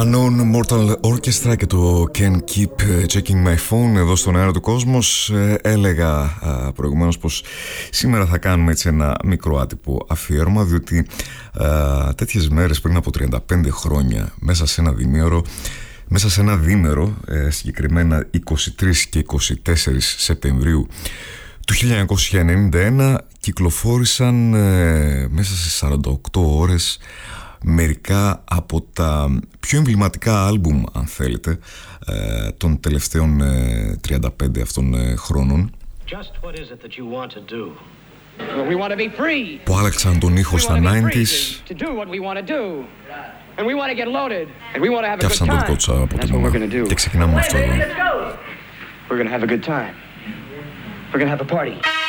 Unknown Mortal Orchestra και το Can't Keep Checking My Phone εδώ στον αέρα του Κόσμος. Έλεγα προηγουμένως πως σήμερα θα κάνουμε έτσι ένα μικρό άτυπο αφιέρωμα, διότι τέτοιες μέρες πριν από 35 χρόνια μέσα σε ένα δίμερο, συγκεκριμένα 23 και 24 Σεπτεμβρίου του 1991, κυκλοφόρησαν μέσα σε 48 ώρες μερικά από τα πιο εμβληματικά άλμπουμ, αν θέλετε, των τελευταίων 35 αυτών χρόνων, που άλλαξαν τον ήχο στα 90's και άφησαν το δικό τους αποτύπωμα. Και ξεκινάμε με αυτό εδώ. We're gonna have a good time. We're gonna have a party.